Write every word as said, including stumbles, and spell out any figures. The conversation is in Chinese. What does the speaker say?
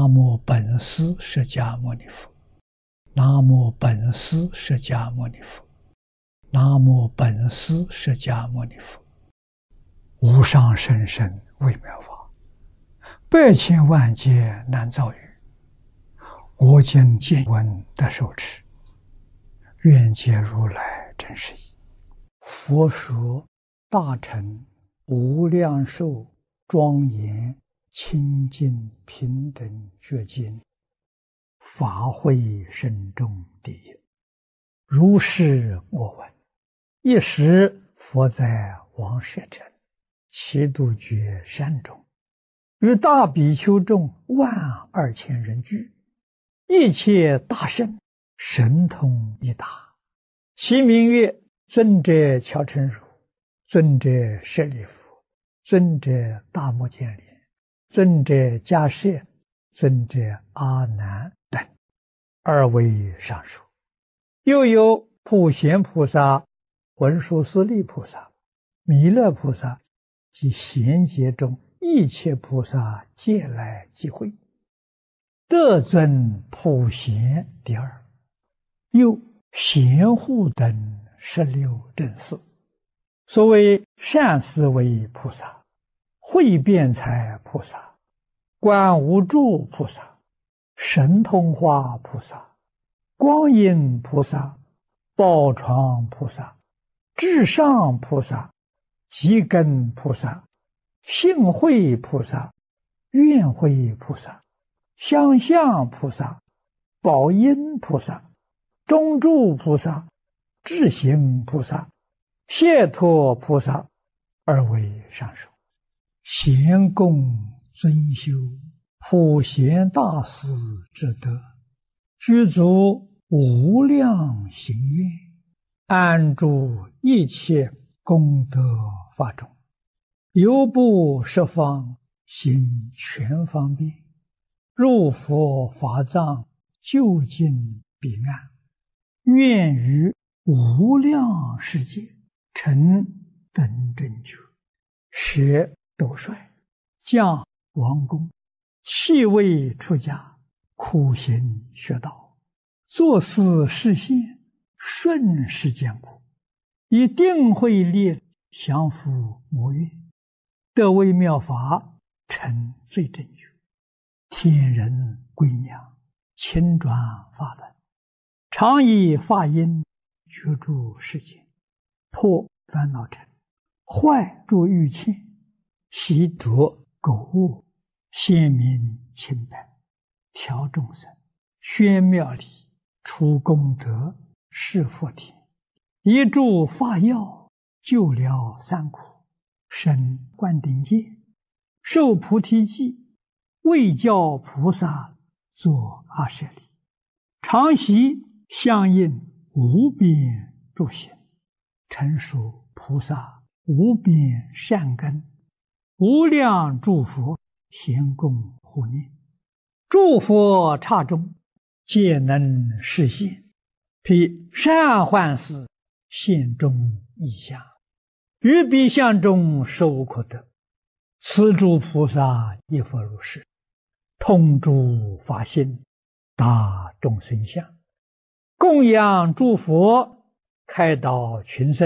南无本师释迦牟尼佛，南无本师释迦牟尼佛，南无本师释迦牟尼佛。无上甚深微妙法，百千万劫难遭遇。我今见闻得受持，愿解如来真实义。佛说大乘无量寿庄严清净平等觉经，法会深重第一。如是我闻，一时佛在王舍城祇度觉山中，与大比丘众万二千人聚，一切大圣神通一达，其名曰尊者乔陈如、尊者舍利弗、尊者大目犍连、尊者迦叶、尊者阿难等，二位上述。又有普贤菩萨、文殊师利菩萨、弥勒菩萨及贤劫中一切菩萨皆来集会，得尊普贤第二。又贤护等十六正士，所谓善思维菩萨、慧辩才菩萨、观无住菩萨、神通化菩萨、光阴菩萨、宝床菩萨、至上菩萨、积根菩萨、性慧菩萨、愿慧菩萨、相向菩萨、宝音菩萨、中住菩萨、智行菩萨、解脱菩萨，二位上首。贤供尊修普贤大士之德，具足无量行愿，安住一切功德法中，犹不十方行全方便，入佛法藏，究竟彼岸，愿于无量世界成等正觉，舍斗率，降王宫，弃位出家，苦行学道，作思示现，顺世间苦，以定慧力降伏魔怨，得微妙法，成最正觉，天人归娘，亲转法轮，常以法音居住世间，破烦恼尘，坏诸欲嗔，习着垢恶，显明清白，调众生，宣妙理，除功德，示福田，一助法药，救了三苦，生灌顶戒，受菩提记，为教菩萨作阿舍利，常习相应无边诸行，成熟菩萨无边善根，无量诸佛咸供护念，诸佛刹中皆能示现，披善幻事现中异相，于彼相中实无可得。此诸菩萨亦复如是，通诸法性，达众生相，供养诸佛，开导群生，